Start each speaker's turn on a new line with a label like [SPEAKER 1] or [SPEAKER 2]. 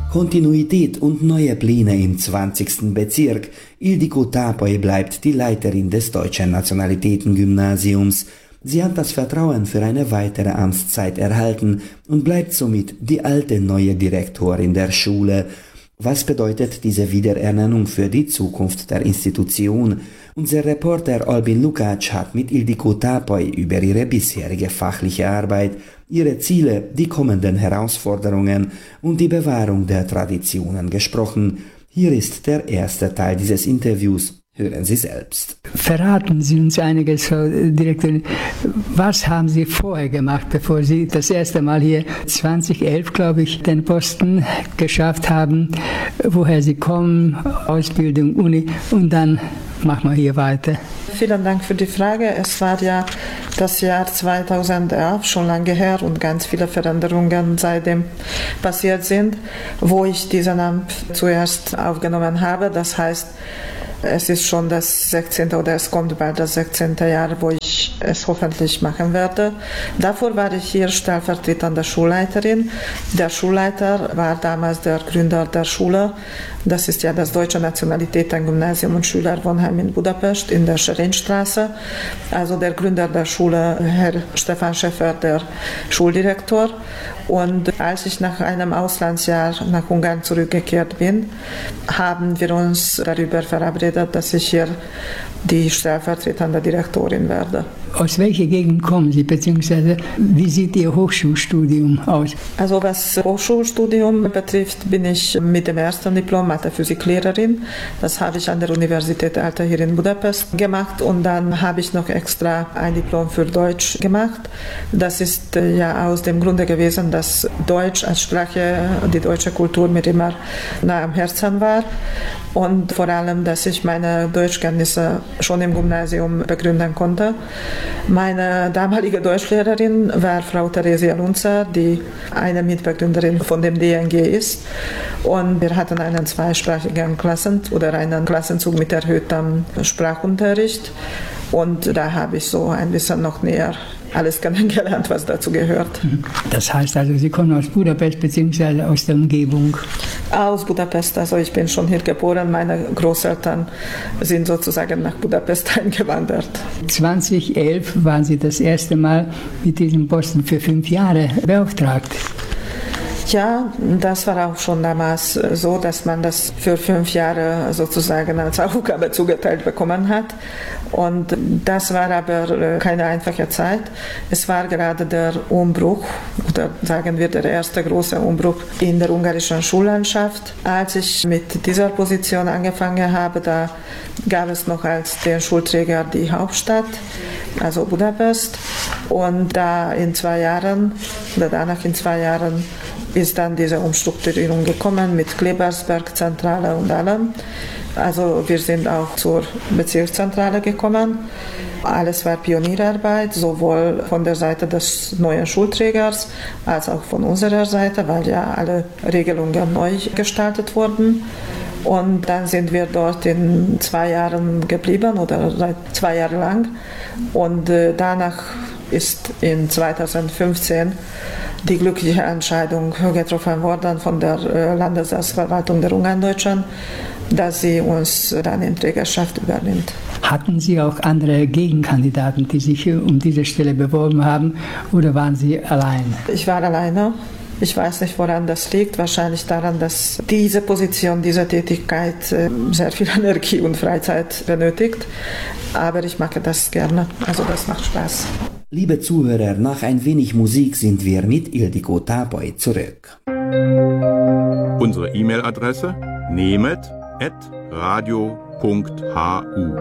[SPEAKER 1] Kontinuität und neue Pläne im 20. Bezirk. Ildiko Tapoi bleibt die Leiterin des Deutschen Nationalitätengymnasiums. Sie hat das Vertrauen für eine weitere Amtszeit erhalten und bleibt somit die alte neue Direktorin der Schule. Was bedeutet diese Wiederernennung für die Zukunft der Institution? Unser Reporter Albin Lukács hat mit Ildiko Tapoi über ihre bisherige fachliche Arbeit, ihre Ziele, die kommenden Herausforderungen und die Bewahrung der Traditionen gesprochen. Hier ist der erste Teil dieses Interviews. Hören Sie selbst.
[SPEAKER 2] Verraten Sie uns einiges, Frau Direktorin. Was haben Sie vorher gemacht, bevor Sie das erste Mal hier 2011, glaube ich, den Posten geschafft haben? Woher Sie kommen, Ausbildung, Uni und dann machen wir hier weiter.
[SPEAKER 3] Vielen Dank für die Frage. Es war ja das Jahr 2011, schon lange her und ganz viele Veränderungen seitdem passiert sind, wo ich diesen Amt zuerst aufgenommen habe. Das heißt, es ist schon das 16. oder es kommt bald das 16. Jahr, wo ich es hoffentlich machen werde. Davor war ich hier stellvertretende Schulleiterin. Der Schulleiter war damals der Gründer der Schule. Das ist ja das Deutsche Nationalitätengymnasium und Schülerwohnheim in Budapest in der Scherinstraße. Also der Gründer der Schule, Herr Stefan Schäfer, der Schuldirektor. Und als ich nach einem Auslandsjahr nach Ungarn zurückgekehrt bin, haben wir uns darüber verabredet, dass ich hier die stellvertretende Direktorin werde.
[SPEAKER 2] Aus welcher Gegend kommen Sie, beziehungsweise wie sieht Ihr Hochschulstudium aus?
[SPEAKER 3] Also was Hochschulstudium betrifft, bin ich mit dem ersten Diplom Mathe-Physik-Lehrerin. Das habe ich an der Universität Alta hier in Budapest gemacht und dann habe ich noch extra ein Diplom für Deutsch gemacht. Das ist ja aus dem Grunde gewesen, dass Deutsch als Sprache, die deutsche Kultur mir immer nah am Herzen war und vor allem, dass ich meine Deutschkenntnisse schon im Gymnasium begründen konnte. Meine damalige Deutschlehrerin war Frau Theresia Lunzer, die eine Mitbegründerin von dem DNG ist. Und wir hatten einen zweisprachigen einen Klassenzug mit erhöhtem Sprachunterricht. Und da habe ich so ein bisschen noch näher alles kennengelernt, was dazu gehört.
[SPEAKER 2] Das heißt also, Sie kommen aus Budapest bzw. aus der Umgebung?
[SPEAKER 3] Aus Budapest, also ich bin schon hier geboren. Meine Großeltern sind sozusagen nach Budapest eingewandert.
[SPEAKER 2] 2011 waren Sie das erste Mal mit diesem Posten für 5 Jahre beauftragt.
[SPEAKER 3] Ja, das war auch schon damals so, dass man das für 5 Jahre sozusagen als Aufgabe zugeteilt bekommen hat. Und das war aber keine einfache Zeit. Es war gerade der Umbruch, oder sagen wir der erste große Umbruch in der ungarischen Schullandschaft. Als ich mit dieser Position angefangen habe, da gab es noch als den Schulträger die Hauptstadt, also Budapest. Und danach in 2 Jahren, ist dann diese Umstrukturierung gekommen mit Klebersberg-Zentrale und allem. Also wir sind auch zur Bezirkszentrale gekommen. Alles war Pionierarbeit, sowohl von der Seite des neuen Schulträgers als auch von unserer Seite, weil ja alle Regelungen neu gestaltet wurden. Und dann sind wir dort in 2 Jahren geblieben oder seit 2 Jahre lang. Und danach ist in 2015 die glückliche Entscheidung getroffen worden von der Landesverwaltung der Ungarndeutschen, dass sie uns dann in Trägerschaft übernimmt.
[SPEAKER 2] Hatten Sie auch andere Gegenkandidaten, die sich um diese Stelle beworben haben, oder waren Sie allein?
[SPEAKER 3] Ich war alleine. Ich weiß nicht, woran das liegt. Wahrscheinlich daran, dass diese Position, diese Tätigkeit sehr viel Energie und Freizeit benötigt. Aber ich mag das gerne. Also das macht Spaß.
[SPEAKER 1] Liebe Zuhörer, nach ein wenig Musik sind wir mit Ildiko Tapoi zurück.
[SPEAKER 4] Unsere E-Mail-Adresse nemet@radio.hu